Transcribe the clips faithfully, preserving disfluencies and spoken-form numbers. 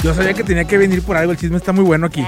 Yo sabía que tenía que venir por algo, el chisme está muy bueno aquí.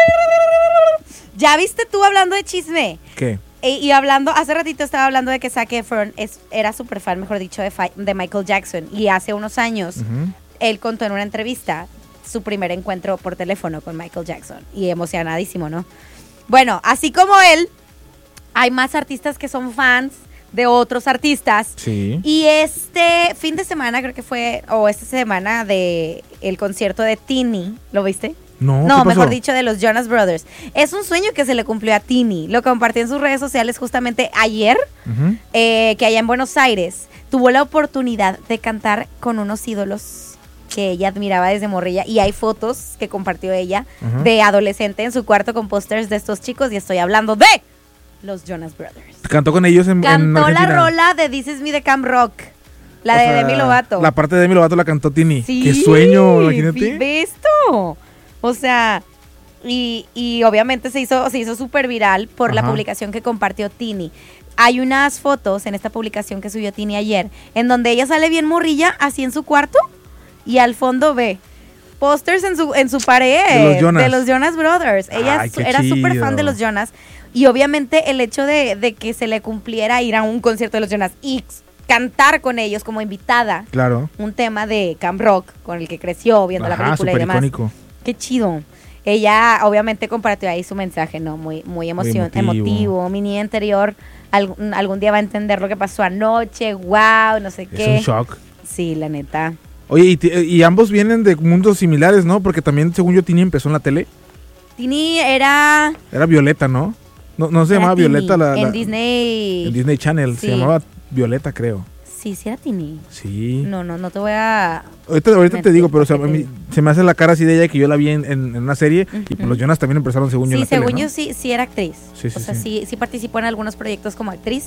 ¿Ya viste tú hablando de chisme? ¿Qué? Y, y hablando, hace ratito estaba hablando de que Zac Efron es, era súper fan, mejor dicho, de, de Michael Jackson. Y hace unos años, uh-huh. él contó en una entrevista su primer encuentro por teléfono con Michael Jackson. Y emocionadísimo, ¿no? Bueno, así como él, hay más artistas que son fans de otros artistas. Sí. Y este fin de semana, creo que fue, o esta semana, de el concierto de Tini, ¿lo viste? No, no mejor dicho, de los Jonas Brothers. Es un sueño que se le cumplió a Tini. Lo compartió en sus redes sociales justamente ayer, uh-huh. eh, que allá en Buenos Aires tuvo la oportunidad de cantar con unos ídolos que ella admiraba desde morrilla. Y hay fotos que compartió ella uh-huh. de adolescente en su cuarto con pósters de estos chicos. Y estoy hablando de los Jonas Brothers. Cantó con ellos en, Cantó en Argentina. la rola de This Is Me de Camp Rock. La o de sea, Demi Lovato. La parte de Demi Lovato la cantó Tini. Sí, ¡qué sueño! Imagínate. ¿Ve esto? O sea, y, y obviamente se hizo se hizo súper viral por Ajá. la publicación que compartió Tini. Hay unas fotos en esta publicación que subió Tini ayer, en donde ella sale bien morrilla, así en su cuarto, y al fondo ve pósters en su, en su pared de los Jonas, de los Jonas Brothers. Ella Ay, era súper fan de los Jonas, y obviamente el hecho de, de que se le cumpliera ir a un concierto de los Jonas y cantar con ellos como invitada. Claro. Un tema de Camp Rock, con el que creció viendo Ajá, la película y demás. Icónico. Qué chido. Ella obviamente compartió ahí su mensaje, ¿no? Muy, muy, emoción, muy emotivo. emotivo. Mi niña interior algún, algún día va a entender lo que pasó anoche. Wow, no sé es qué. Es un shock. Sí, la neta. Oye, y, y ambos vienen de mundos similares, ¿no? Porque también, según yo, Tini empezó en la tele. Tini era... Era Violeta, ¿no? No, no se llamaba Tini. Violeta. La, la, en Disney... En Disney Channel. Sí. Se llamaba Violeta, creo. Sí, sí era Tini. Sí. No, no, no te voy a... Ahorita, ahorita te digo, pero o sea, a mí, se me hace la cara así de ella que yo la vi en, en, en una serie uh-huh. y pues los Jonas también empezaron según sí, yo en la según tele, ¿no? yo sí, sí era actriz. Sí, sí, o sea, sí. sí, sí participó en algunos proyectos como actriz.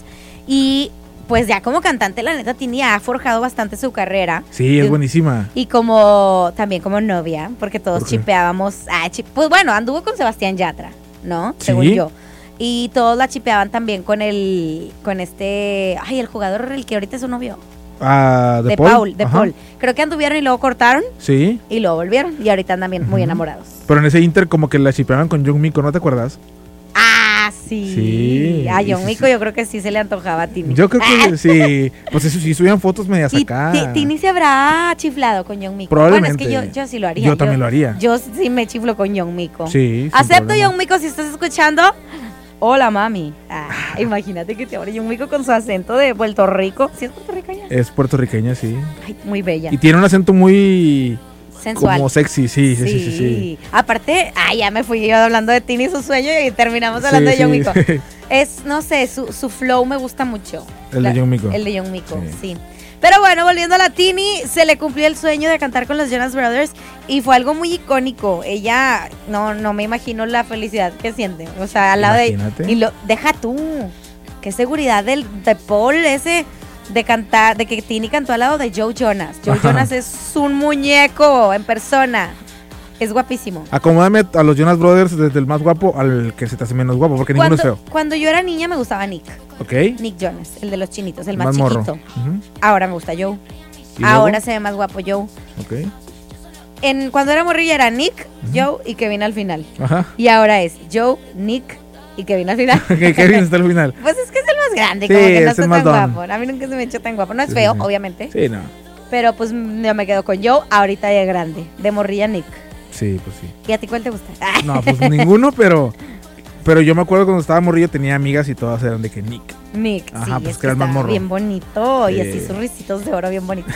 Y pues ya como cantante, la neta, Tini ha forjado bastante su carrera. Sí, es y, buenísima. Y como también como novia, porque todos chipeábamos. Ah, chip, pues bueno, anduvo con Sebastián Yatra, ¿no? ¿Sí? Según yo. Y todos la chipeaban también con el, con este, ay, el jugador, el que ahorita es su novio. Ah, de, de Paul. Paul, de Ajá. Paul. Creo que anduvieron y luego cortaron. Sí. Y luego volvieron. Y ahorita andan bien, uh-huh. muy enamorados. Pero en ese inter como que la chipeaban con Young Miko, ¿no te acuerdas? Ah, sí. Sí. A Young Miko sí. Yo creo que sí se le antojaba a Tini. Yo creo que sí. Pues eso sí, subían fotos medias acá. Y Tini se habrá chiflado con Young Miko. Probablemente. Bueno, es que yo, yo sí lo haría. Yo también yo, lo haría. Yo sí me chiflo con Young Miko. Sí. Acepto Young Miko si estás escuchando. Hola, mami. Ah, imagínate que te abre Young Miko con su acento de Puerto Rico. ¿Sí es puertorriqueña? Es puertorriqueña, sí. Ay, muy bella. Y tiene un acento muy... sensual. Como sexy, sí, sí, sí, sí. sí, sí. Aparte, ah, ya me fui yo hablando de Tini y su sueño y terminamos hablando sí, de Young sí. Miko. Es, no sé, su, su flow me gusta mucho. El La, de Young Miko. El de Young Miko, sí. sí. Pero bueno, volviendo a la Tini, se le cumplió el sueño de cantar con los Jonas Brothers y fue algo muy icónico. Ella, no, no me imagino la felicidad que siente. O sea, al lado Imagínate. de... Y lo, deja tú, qué seguridad del, de Paul ese... de cantar, de que Tini cantó al lado de Joe Jonas. Joe Ajá. Jonas es un muñeco en persona. Es guapísimo. Acomódame a los Jonas Brothers desde el más guapo al que se te hace menos guapo, porque cuando, ninguno es feo. Cuando yo era niña me gustaba Nick. Ok. Nick Jonas, el de los chinitos, el más, más chiquito. Uh-huh. Ahora me gusta Joe. ¿Y Ahora luego? se ve más guapo Joe. Ok. En, cuando era morrilla era Nick, uh-huh. Joe y Kevin al final. Ajá. Y ahora es Joe, Nick y Kevin al final. Okay, Kevin está al final. Pues es que es el más grande, sí, como que no es está el tan don. guapo. A mí nunca se me ha hecho tan guapo. No es sí, feo, sí. obviamente. Sí, no. Pero pues yo me quedo con Joe, ahorita ya grande. De morrilla Nick. Sí, pues sí. ¿Y a ti cuál te gusta? No, pues ninguno, pero pero yo me acuerdo cuando estaba morrillo tenía amigas y todas eran de que Nick. Nick, Ajá, sí, pues es que que era el más está morro. bien bonito Sí. y así sus risitos de oro bien bonitos.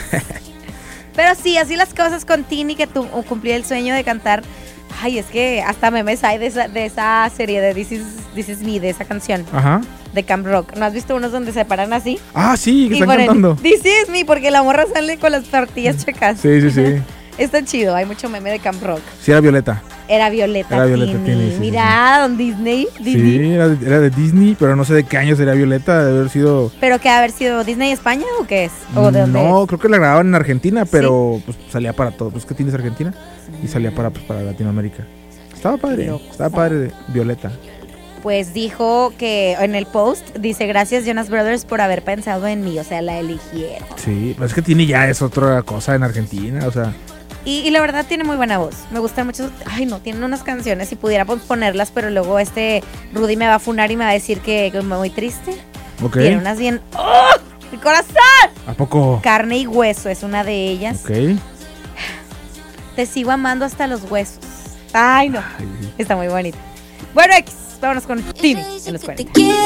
Pero sí, así las cosas con Tini, que tu, cumplí el sueño de cantar. Ay, es que hasta memes hay de esa, de esa serie de This Is, This Is Me, de esa canción. Ajá. De Camp Rock. ¿No has visto unos donde se paran así? Ah, sí, que y están ponen, cantando. This Is Me, porque la morra sale con las tortillas checas. Sí, sí, sí. Está chido, hay mucho meme de Camp Rock. Sí, era Violeta. Era Violeta, Era Violeta Tini. Tini, sí, Mira, sí. don Disney. Disney. Sí, era de, era de Disney, pero no sé de qué año sería Violeta, de haber sido... ¿Pero qué, haber sido Disney España o qué es? ¿O de dónde No, es? creo que la grababan en Argentina, pero pues salía para todo. Pues que tienes Argentina y salía para, pues, para Latinoamérica. Estaba padre, Pero, estaba padre de Violeta. Pues dijo que en el post, dice, gracias Jonas Brothers por haber pensado en mí, o sea, la eligieron. Sí, pues es que Tini ya es otra cosa en Argentina, o sea... Y, y la verdad tiene muy buena voz. Me gustan mucho. Ay, no, tienen unas canciones. Si pudiera ponerlas, pero luego este Rudy me va a funar y me va a decir que es muy triste. Ok. Tiene unas bien. ¡Oh! ¡Mi corazón! ¿A poco? Carne y hueso es una de ellas. Ok. Te sigo amando hasta los huesos. Ay, no. Ay. Está muy bonita. Bueno, X, vámonos con Tini en los cuarenta.